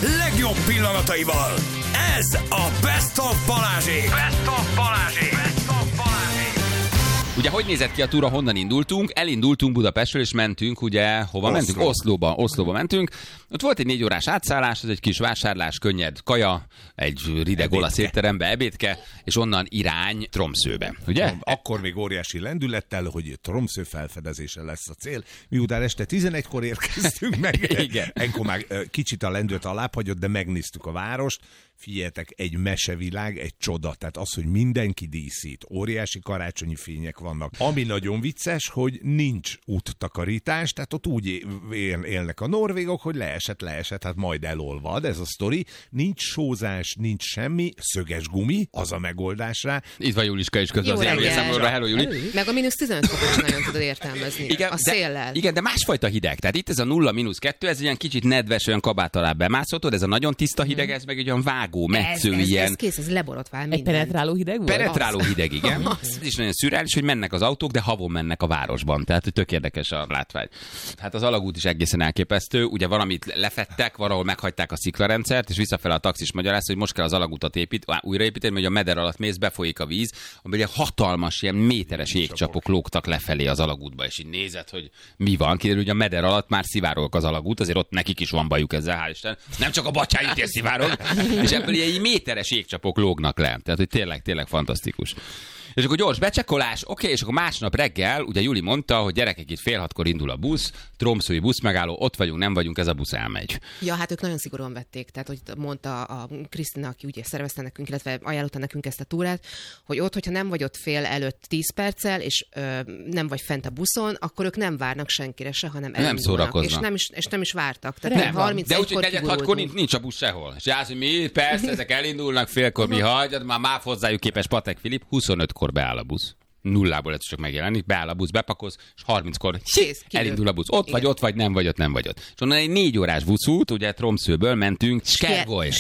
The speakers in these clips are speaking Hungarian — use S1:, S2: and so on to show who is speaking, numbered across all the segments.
S1: legjobb pillanataival. Ez a Best of Balázsék. Best of Balázsék. Best of Balázsék.
S2: Ugye, hogy nézett ki a túra, honnan indultunk? Elindultunk Budapestről, és mentünk, ugye, hova mentünk? Oszlóba mentünk. Ott volt egy 4 órás átszállás, ez egy kis vásárlás, könnyed kaja, egy rideg olasz étterembe, ebédke, és onnan irány Tromsøbe, ugye?
S3: Akkor még óriási lendülettel, hogy Tromsø felfedezése lesz a cél. Miután este 11-kor érkeztünk meg, ekkor már kicsit a lendület alább hagyott, de megnéztük a várost. Figyeljetek, egy mesevilág, egy csoda. Tehát az, hogy mindenki díszít, óriási karácsonyi fények vannak. Ami nagyon vicces, hogy nincs úttakarítás, tehát ott úgy élnek a norvégok, hogy leesett, hát majd elolvad ez a sztori. Nincs sózás, nincs semmi, szöges gumi, az a megoldás rá.
S2: Itt van Juliska is közben az élőszámolóra. Hello, Juli.
S4: Meg a -15 fokot nagyon tudod értelmezni. Igen, a széllel.
S2: Igen, de másfajta hideg. Tehát itt ez a 0-2, ez ilyen kicsit nedves, olyan kabát alá bemászoltod, ez a nagyon tiszta hideg, ez meg egy olyan vágó, metsző, ilyen.
S4: Ez kész, ez leborotvál minden.
S5: Egy penetráló hideg volt?
S2: Penetráló hideg, igen. Ez is nagyon szürreális, hogy mennek az autók, de havon mennek a városban. Tehát, hogy tök érdekes a látvány. Hát az alagút is egészen elképesztő. Ugye valamit lefettek, valahol meghagyták a sziklarendszert, és visszafele a taxis magyaráz, hogy most kell az alagútat újraépíteni, hogy a meder alatt mész, befolyik a víz, amiben egy hatalmas, ilyen méteres jégcsapok lógtak lefelé az alagútba, és így nézed, hogy mi van. Kiderül, hogy a meder alatt már szivárog az alagút, azért ott nekik is van bajuk ezzel, hál' Isten. Nem csak a Bacsányi tér szivárog, és ebből ilyen méteres jégcsapok lógnak le. Tehát, hogy tényleg fantasztikus. És akkor gyors becsekkolás, oké, és akkor másnap reggel, ugye Juli mondta, hogy gyerekek, itt 5:30 indul a busz, Tromsøi buszmegálló, ott vagyunk, nem vagyunk, ez a busz elmegy.
S4: Ja, hát ők nagyon szigorúan vették, tehát hogy mondta a Krisztina, aki ugye szervezte nekünk, illetve ajánlotta nekünk ezt a túrát, hogy ott, hogyha nem vagy ott fél előtt 10 perccel, és nem vagy fent a buszon, akkor ők nem várnak senkire se, hanem elindulnak.
S2: Nem szórakoznak.
S4: És nem is vártak. Tehát 31-kor
S2: de úgyhogy 4-6-kor nincs a busz sehol. És az, hogy mi, persze, ezek elindulnak, félkor mi hagyjad, már MÁV hozzájuk képes Patek Filip, 25-kor beáll a busz. Nullából ez csak megjelenik, beáll a busz, bepakolsz, és 30-kor elindul a busz. Ott vagy, nem vagy ott. És onnan egy 4 órás buszút, ugye Tromsøből mentünk Skjervøy.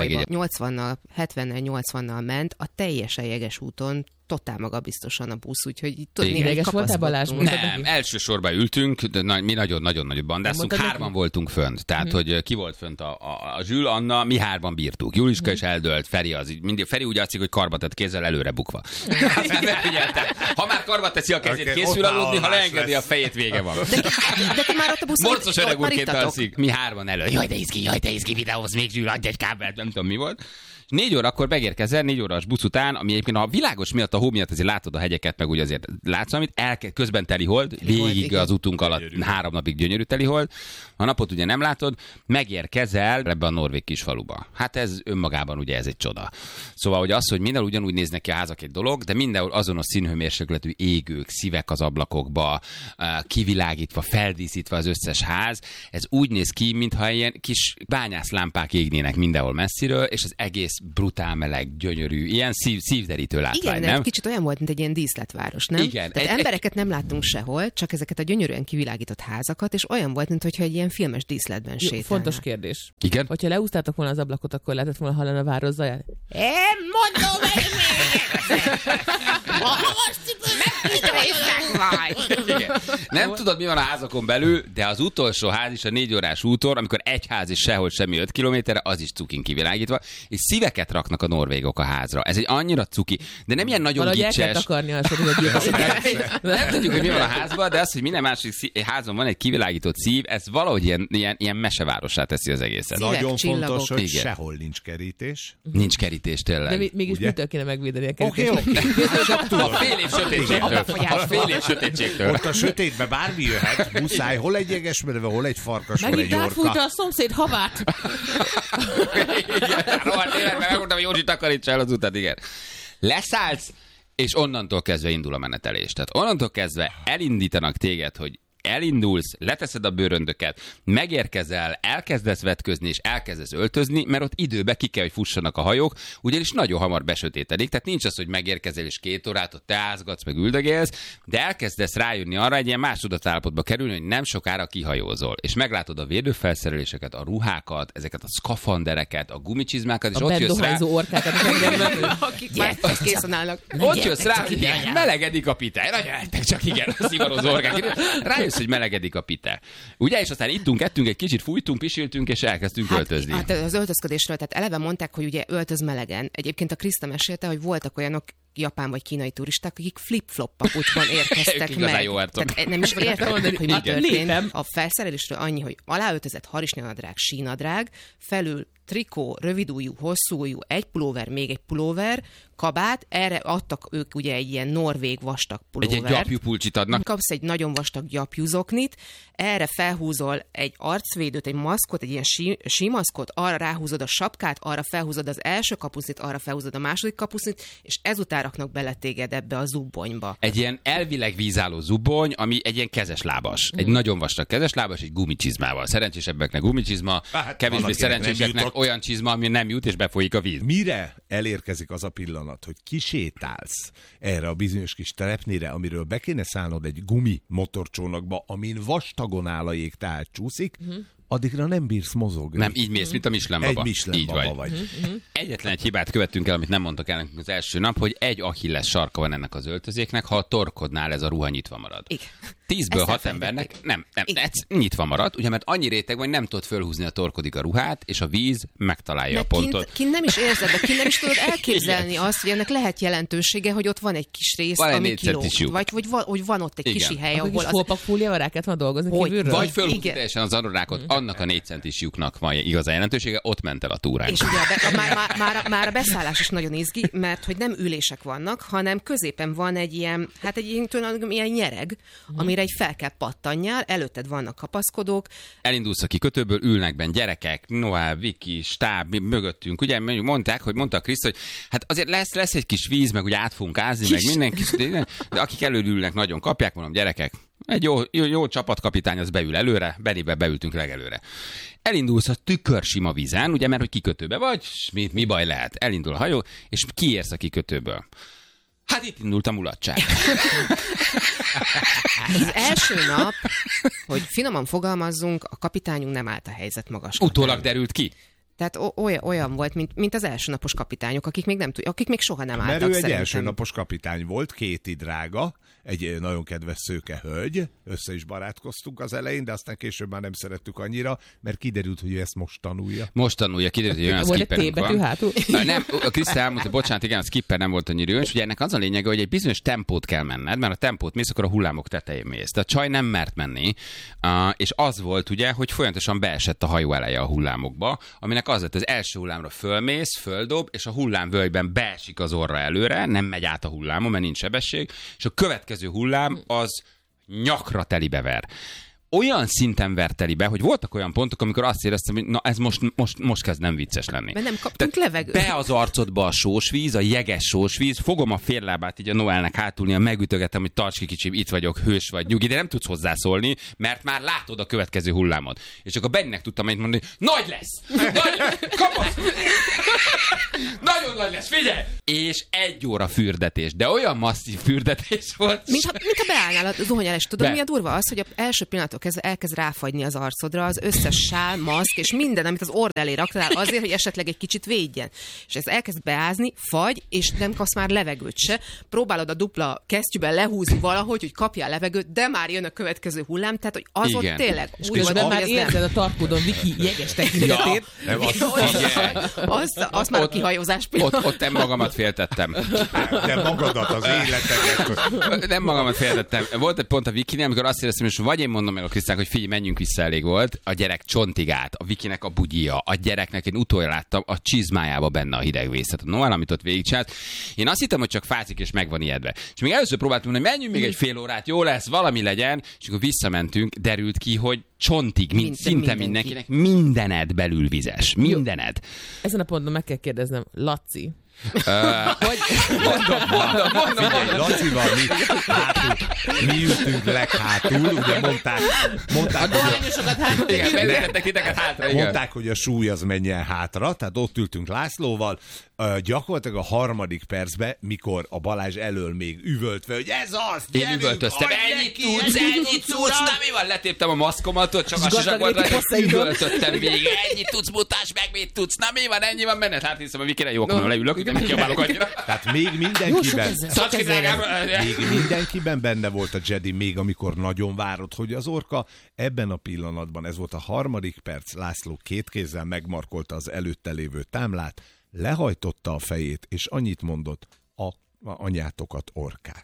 S4: 80-nal, 70-nel, 80-nal ment a teljesen jeges úton, totál magabiztosan a busz, úgyhogy
S5: ideges voltál, Balázs?
S2: Nem, elsősorban ültünk, de mi nagyon-nagyon nagyot bandáztunk, 3-an voltunk fönt. Tehát, hogy ki volt fönt a Zsül, Anna, mi 3-an bírtuk. Juliska is eldőlt, Feri Feri úgy látszik, hogy karba tett kézzel előre bukva. Ha már karba teszi a kezét, készül aludni, ha leengedi a fejét, vége van.
S4: De ti már ott a buszon
S2: Morcos öreg úrként alszik. Mi 3-an elő. Jaj, de izgi, videóhoz még Zsül, adj egy kábelt, nem tudom mi volt. 4 órakor megérkezel, 4 órás busz után, ami egyébként a világos miatt, a hó miatt azért látod a hegyeket, meg úgy azért látsz, amit közben telihold, végig az utunk alatt gyönyörű. 3 napig gyönyörű telihold. A napot ugye nem látod, megérkezel ebbe a norvég kisfaluba. Hát ez önmagában ugye ez egy csoda. Szóval hogy az, hogy mindenhol ugyanúgy néznek ki a házak egy dolog, de mindenhol azonos színhőmérsékletű égők, szívek az ablakokba, kivilágítva, feldíszítve az összes ház. Ez úgy néz ki, mintha ilyen kis bányászlámpák égnének mindenhol messziről, és az egész brutál meleg, gyönyörű, ilyen szívderítő látvány,
S4: igen,
S2: nem?
S4: Kicsit olyan volt, mint egy ilyen díszletváros, nem?
S2: Igen.
S4: Tehát embereket nem láttunk sehol, csak ezeket a gyönyörűen kivilágított házakat, és olyan volt, mintha egy ilyen filmes díszletben sétálnál.
S5: Fontos kérdés.
S2: Igen?
S5: Hogyha leúztátok volna az ablakot, akkor lehetett volna hallani a város zaját.
S4: Mondom, hogy
S2: Nem tudod, mi van a házakon belül, de az utolsó ház is a 4 órás úton, amikor egy ház is sehol semmi 5 kilométerre, az is cukin kivilágítva, és szíveket raknak a norvégok a házra. Ez egy annyira cuki, de nem ilyen nagyon gicses.
S5: Valahogy el kell takarni azt, hogy
S2: nem tudjuk, hogy mi van a házban, de az, hogy minden másik házon van egy kivilágított szív, ez valahogy ilyen mesevárossá teszi az egészet.
S3: Nagyon
S4: csillagok.
S3: fontos, hogy
S2: Igen.
S3: sehol nincs kerítés.
S2: Nincs kerítés, tényleg.
S5: De mégis mitől kéne megvédeni a
S3: Oké.
S5: kerítést?
S2: A fél év sötétségtől.
S3: Ott a sötétbe bármi jöhet, muszáj, hol egy jegesmedve, hol egy farkas, hol
S5: Megint
S3: egy
S5: átfújta
S3: orka.
S5: a szomszéd havát.
S2: Rohadt élet, mert megmondtam, hogy Józsi takarítsa el az utat, igen. Leszállsz, és onnantól kezdve indul a menetelés. Tehát onnantól kezdve elindítanak téged, hogy elindulsz, leteszed a bőröndöket, megérkezel, elkezdesz vetközni, és elkezdesz öltözni, mert ott időbe ki kell, hogy fussanak a hajók, ugyanis nagyon hamar besötétedik, tehát nincs az, hogy megérkezel, és 2 órát ott teázgatsz, meg üldögélsz, de elkezdesz rájönni arra, egy ilyen másodatállapotba kerülni, hogy nem sokára kihajózol, és meglátod a védőfelszereléseket, a ruhákat, ezeket a szkafandereket, a gumicsizmákat, és
S5: A
S2: ott jössz rá,
S5: bendohányzó orkákat.
S4: akik már készen állnak.
S2: ott jössz rá, hogy melegedik a pitály, nagyon eltek csak igen, a szivarozó orgák. Rájössz rájössz, hogy melegedik a pite. Ugye, és aztán ittunk, ettünk, egy kicsit fújtunk, pisiltünk, és elkezdtünk öltözni.
S4: Hát az öltözködésről, tehát eleve mondták, hogy ugye öltöz melegen. Egyébként a Kriszta mesélte, hogy voltak olyanok japán vagy kínai turisták, akik flip-flop papucsban érkeztek
S2: Ők igazán
S4: meg.
S2: jó arcok.
S4: Tehát nem is értették, hogy mi
S5: Igen.
S4: történt.
S5: Lépem.
S4: A felszerelésről annyi, hogy aláöltözett harisnyanadrág, sínadrág, felül trikó, rövidújú, hosszújú, egy pulóver, még egy pulóver, kabát, erre adtak ők ugye egy ilyen norvég vastag pulóvert.
S2: Egy gyapjúpulcsit adnak.
S4: Kapsz egy nagyon vastag gyapjúzoknit, erre felhúzol egy arcvédőt, egy maszkot, egy ilyen símaszkot, arra ráhúzod a sapkát, arra felhúzod az első kapucnit, arra felhúzod a második kapucnit, és ezután raknak bele téged ebbe a zubbonyba.
S2: Egy ilyen elvileg vízálló zubbony, ami egy ilyen kezeslábas. Egy nagyon vastag kezeslábas, egy gumicsizmával. Szerencsésebbeknek gumicsizma,
S3: Hát,
S2: kevésbé
S3: van, akinek nem
S2: szerencséseknek
S3: jutott.
S2: olyan csizma, ami nem jut, és befolyik a víz.
S3: Mire elérkezik az a pillanat, hogy kisétálsz erre a bizonyos kis telepnére, amiről be kéne szállnod egy gumi motorcsónakba, amin vastagon áll a jég, tehát csúszik, addigra nem bírsz mozogni.
S2: Nem, így mész, mint a Michelin baba.
S3: Egy Michelin
S2: így
S3: baba vagy.
S2: Egyetlen egy hibát követtünk el, amit nem mondtak el nekünk az első nap, hogy egy Achilles sarka van ennek az öltözéknek, ha a torkodnál ez a ruha nyitva marad.
S4: Igen.
S2: 10-ből
S4: Ezt
S2: 6
S4: elfelejtették.
S2: embernek nem,
S4: Igen.
S2: ez nyitva marad, ugye, mert annyi réteg van, hogy nem tudod fölhúzni a torkodig a ruhát, és a víz megtalálja a pontot.
S4: Kint nem is érzed, de kint nem is tudod elképzelni azt, hogy ennek lehet jelentősége, hogy ott van egy kis rész,
S2: Van egy
S4: ami
S2: 4
S4: kilóg.
S2: centis lyuk.
S4: Vagy hogy van ott egy
S2: Igen.
S4: kisi hely,
S5: Akkor
S4: ahol
S5: kis
S4: az...
S5: fópakfóliával rá kellett volna dolgozni
S4: Hogy?
S5: kívülről?
S2: Vagy fölhúzni
S4: Igen.
S2: teljesen az anorákot, annak a 4 centis lyuknak van igazán jelentősége, ott ment el a túránk.
S4: És ugye már a beszállás is nagyon izgi, mert hogy nem ülések vannak, hanem középen van egy ilyen, hát egy ilyen nyereg, amire egy fel kell pattanjál, előtted vannak kapaszkodók.
S2: Elindulsz a kikötőből, ülnek benn gyerekek, Noel, Viki, stáb, mi mögöttünk. Ugye mondta a Kriszta, hogy hát azért lesz egy kis víz, meg ugye át fogunk ázni, meg mindenki, de akik előtt ülnek, nagyon kapják, mondom, gyerekek, egy jó csapatkapitány az beül előre, Bennibe beültünk legelőre. Elindulsz a tükörsima vízen, ugye, mert hogy kikötőbe vagy, mi baj lehet? Elindul a hajó, és kiérsz a kikötőből. Hát itt indult a mulatság.
S4: Az első nap, hogy finoman fogalmazzunk, a kapitányunk nem állt a helyzet magas.
S2: Utólag derült ki.
S4: Tehát olyan volt, mint az elsőnapos kapitányok, akik még akik még soha nem álltak.
S3: Mert ő egy
S4: szerintem.
S3: elsőnapos kapitány volt, Kéti drága, egy nagyon kedves szőke hölgy, össze is barátkoztunk az elején, de aztán később már nem szerettük annyira, mert kiderült, hogy ő ezt most tanulja.
S2: Most tanulja, kiderült, hogy olyan
S5: Volt egy
S2: skipperünk
S5: T-betű
S2: van.
S5: hátul?
S2: Nem, a Kriszta elmondta, bocsánat, igen, a skipper nem volt annyira jó, és ugye ennek az a lényege, hogy egy bizonyos tempót kell menned, mert a tempót mész, akkor a hullámok tetején mész. De a csaj nem mert menni, és az volt ugye, hogy folyamatosan beesett a hajó eleje a hullámokba, aminek az lett, az első hullámra fölmész, földob, és a hullámvölgyben beesik az orra előre, nem megy át a hullámon, mert nincs sebesség, és a következő hullám az nyakra telibever. Olyan szinten vert telibe, hogy voltak olyan pontok, amikor azt éreztem, hogy na ez most kezd nem vicces lenni.
S4: Mert nem kaptunk levegőt.
S2: Be az arcodba a sósvíz, a jeges sósvíz, fogom a férlábát így a Noelnek hátulnia, megütögetem, hogy tarts ki kicsim, itt vagyok, hős vagy, nyugi, de nem tudsz hozzászólni, mert már látod a következő hullámot. És csak a Benninek tudtam majd mondani, nagy lesz! Kapasz! Nagyon nagy lesz, figyelj! És 1 óra fürdetés, de olyan masszív fürdetés volt.
S4: Mintha beállnál a zuhanyál, és tudod,
S2: Be.
S4: mi a durva az, hogy az első pillanattól kezdve elkezd ráfagyni az arcodra az összes sál, maszk és minden, amit az orr elé raktál azért, hogy esetleg egy kicsit védjen. És ez elkezd beázni, fagy, és nem kapsz már levegőt se. Próbálod a dupla kesztyűben lehúzni valahogy, hogy kapjál levegőt, de már jön a következő hullám, tehát hogy az
S2: Igen.
S4: ott tényleg úgy
S5: Közben
S4: volt, hogy
S5: már
S4: ez
S5: érzed
S4: nem.
S5: a tarkódon Viki jeges tekintetét.
S3: Nem,
S4: Az már a kihajózás pillanat.
S2: Ott nem magamat féltettem.
S3: de magadat, az életedet.
S2: Nem magamat féltettem. Volt egy pont a Vikinél, amikor azt éreztem, hogy vagy én mondom meg a Krisztának, hogy figyelj, menjünk vissza, elég volt. A gyerek csontig át, a Vikinek a bugyja, a gyereknek én utoljára láttam a csizmájába benne a hideg vész. Tehát a Noel, amit ott végigcsinált. Én azt hittem, hogy csak fázik és meg van ijedve. És még először próbáltam mondani, hogy menjünk még egy fél órát, jó lesz, valami legyen, és akkor visszamentünk, derült ki, hogy csontig, szinte mindenkinek, mindened belül vizes. Mindened.
S5: Ezen a ponton meg kell kérdeznem, Laci.
S2: Hogy?
S3: Figyelj, Lacival mi ültünk leghátul, ugye mondták,
S2: Igen, vezettek titeket hátra, igen.
S3: mondták, hogy a súly az menjen hátra, tehát ott ültünk Lászlóval, gyakorlatilag a 3. percben, mikor a Balázs elől még üvöltve, hogy ez az,
S2: Én
S3: gyerünk,
S2: üvöltöztem,
S3: adj
S2: ennyit
S3: neki,
S2: tudsz, na mi van? Letéptem a maszkomatot, csak a sisakot üvöltöttem végig, ennyit tudsz, mutasd meg, mit tudsz, na mi van, ennyi van benne. Hát hiszem, a Vikire jó, akkor leülök. nem kiabálok annyira.
S3: Tehát még mindenkiben benne volt a Jedi, még amikor nagyon várott, hogy az orka ebben a pillanatban, ez volt a 3. perc, László 2 kézzel megmarkolta az előtte lévő támlát, lehajtotta a fejét, és annyit mondott, a anyátokat orkák.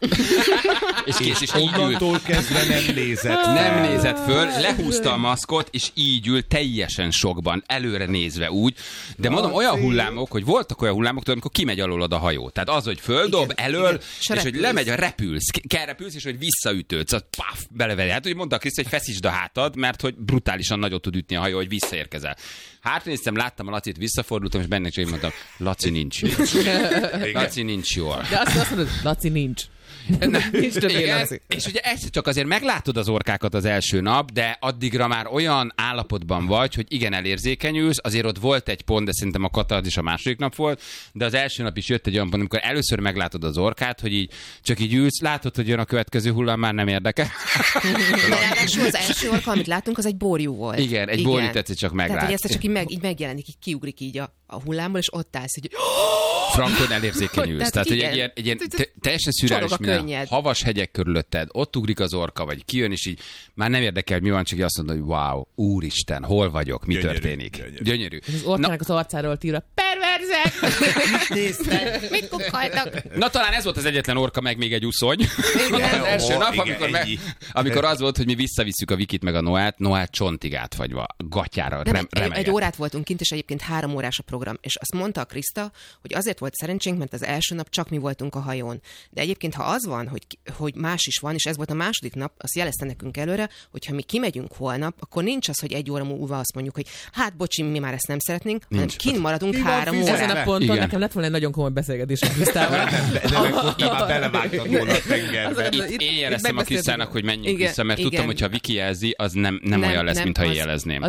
S2: És így
S3: onnantól kezdve nem nézett fel.
S2: Nem nézett föl, lehúzta a maszkot, és így ül teljesen sokban, előre nézve úgy. De mondom, olyan hullámok, hogy voltak olyan hullámok, amikor kimegy alólad a hajó. Tehát az, hogy földob, elől, és hogy lemegy, repülsz, kell repülsz, és hogy visszaütődsz, szóval paf, beleveri. Hát úgy mondta a Kriszti, hogy feszítsd a hátad, mert hogy brutálisan nagyot tud ütni a hajó, hogy visszaérkezel. Hátranéztem, láttam a Lacit, visszafordultam, és benne csak mondtam, Laci nincs jól. Laci nincs jól.
S5: De azt mondod, Laci nincs. Nincs többé Laci.
S2: És ugye ezt csak azért meglátod az orkákat az első nap, de addigra már olyan állapotban vagy, hogy igen, elérzékenyülsz, azért ott volt egy pont, de szerintem a katarzis a második nap volt, de az első nap is jött egy olyan pont, amikor először meglátod az orkát, hogy így csak így ülsz, látod, hogy jön a következő hullám, már nem érdekel.
S4: De ráadásul az első orka, amit látunk, az egy borjú volt.
S2: Igen, egy borjú tetszik csak meglátni.
S4: Tehát, hogy ezt csak így megjelenik, így kiugrik így a hullámból, és ott állsz, hogy
S2: frankon elérzékenyülsz. Tehát, hogy egy ilyen teljesen szürreális minden, havas hegyek körülötted, ott ugrik az orka, vagy kijön, és így már nem érdekel, hogy mi van, csak azt mondod, hogy wow, úristen, hol vagyok, mi történik. Gyönyörű.
S5: Az orkának az arcáról tírva, perverzek!
S3: Mit néztek?
S4: mit kukkaltak?
S2: Na talán ez volt az egyetlen orka, meg még egy uszony. Az első nap, amikor az volt, hogy mi visszavisszük a Vikit meg a Noát csontig átfagyva, gatyára remegett.
S4: Egy órát voltunk kint, és egyébként 3 órás a program. És azt mondta a Kriszta, hogy azért volt szerencsénk, mert az első nap csak mi voltunk a hajón. De egyébként, ha az van, hogy más is van, és ez volt a második nap, azt jelezte nekünk előre, hogy ha mi kimegyünk holnap, akkor nincs az, hogy 1 óra múlva azt mondjuk, hogy hát bocsi, mi már ezt nem szeretnénk, hanem kint maradunk 3 órát.
S5: Ezen a ponton nekem lett volna egy nagyon komoly beszélgetés a Krisztával.
S3: De akkor te már belevágtad volna a tengerbe.
S2: Én jeleztem a Krisztának, hogy menjünk vissza, mert tudtam, hogy ha Viki jelzi, az nem olyan lesz, mintha én jelezném.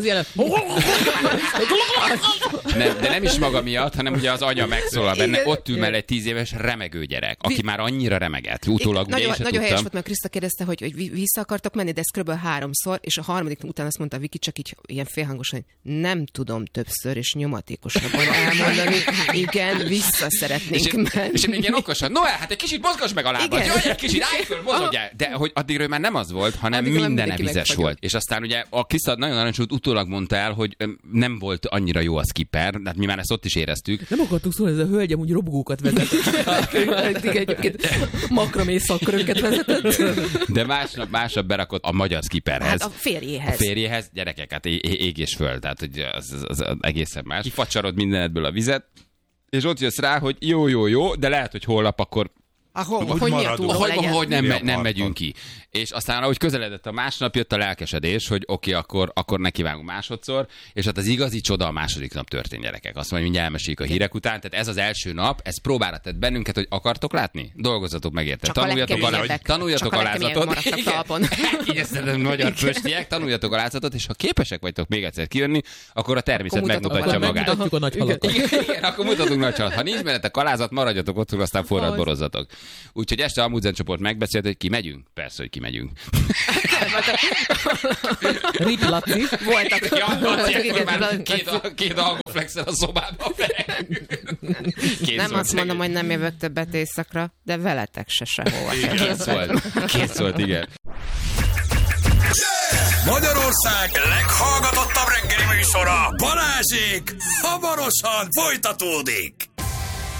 S2: De nem is maga miatt, hanem ugye az anya megszólal benne, ott ül mellett 10 éves remegő gyerek, aki már annyira remegett. Utólag ugye én sem
S4: nagyon helyes volt, mert Kriszta kérdezte, hogy vissza akartak menni, de ez kb. 3-szor, és a 3. után azt mondta Viki csak így ilyen félhangosan, hogy nem tudom többször és nyomatékosabban elmondani, igen, vissza szeretnénk menni.
S2: És ilyen okosan, Noel, hát egy kicsit mozgass meg a lábad, jó, egy kicsit állj föl, mozogj. De hogy addigra már nem az volt, hanem minden vizes volt. És aztán ugye a Kriszta nagyon arancsult utólag mondta el, hogy nem volt annyira jó a skipper, hát mi már ezt ott is éreztük.
S5: Nem akartuk szólni, ez a hölgy amúgy robogókat vezetett. Egyébként makramé szakköröket vezetett.
S2: De másnap berakott a magyar skipperhez.
S4: Hát a férjéhez.
S2: A férjéhez, gyerekek, hát ég és föld, tehát hogy az egészen más. Kifacsarod mindenedből a vizet, és ott jössz rá, hogy jó, de lehet, hogy holnap akkor hogy nem megyünk ki. És aztán, ahogy közeledett a másnap, jött a lelkesedés, hogy oké, akkor nekivágunk másodszor, és hát az igazi csoda a második nap történt, gyerekek. Azt mondja, hogy mindjárt elmeséljük a hírek után. Tehát ez az első nap, ez próbára tett bennünket, hogy akartok látni? Dolgozzatok meg érte. Tanuljatok alázatot. Így ezt magyar pöstiek, tanuljatok alázatot, és ha képesek vagytok még egyszer kijönni, akkor a természet megmutatja magát.
S5: Mutatjuk a nagy halakat.
S2: Igen, akkor mutatunk nagy halat. Ha nincs bennetek alázat, maradjatok otthon, aztán forrad borozzatok. Úgyhogy este a Amundsen csoport megbeszélt, hogy kimegyünk. Persze, hogy kimegyünk.
S5: Rip Laci.
S4: Voltak.
S2: Két algoflexel a szobában.
S4: Nem azt mondom, hogy nem jövök többet éjszakra, de veletek se sehova.
S2: Kész volt, igen.
S1: Magyarország leghallgatottabb reggeli műsora, Balázsék, hamarosan folytatódik.